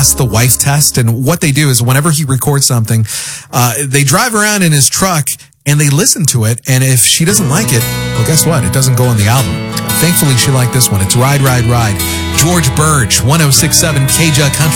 pass the wife test. And what they do is whenever he records something, they drive around in his truck and they listen to it. And if she doesn't like it, well, guess what? It doesn't go on the album. Thankfully, she liked this one. It's Ride, Ride, Ride. George Burge, 106.7 KJ Country.